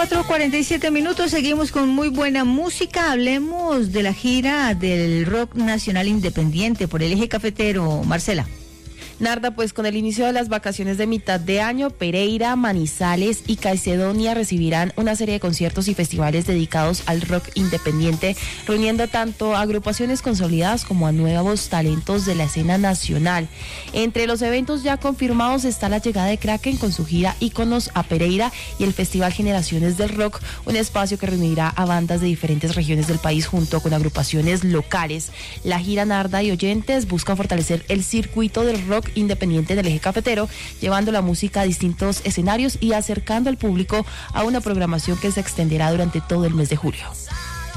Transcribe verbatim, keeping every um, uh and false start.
cuatro cuarenta y siete minutos, seguimos con muy buena música. Hablemos de la gira del rock nacional independiente por el eje cafetero, Marcela. Narda, pues con el inicio de las vacaciones de mitad de año, Pereira, Manizales y Caicedonia recibirán una serie de conciertos y festivales dedicados al rock independiente, reuniendo tanto a agrupaciones consolidadas como a nuevos talentos de la escena nacional. Entre los eventos ya confirmados está la llegada de Kraken con su gira Íconos a Pereira y el Festival Generaciones del Rock, un espacio que reunirá a bandas de diferentes regiones del país junto con agrupaciones locales. La gira, Narda y oyentes, busca fortalecer el circuito del rock independiente del eje cafetero, llevando la música a distintos escenarios y acercando al público a una programación que se extenderá durante todo el mes de julio.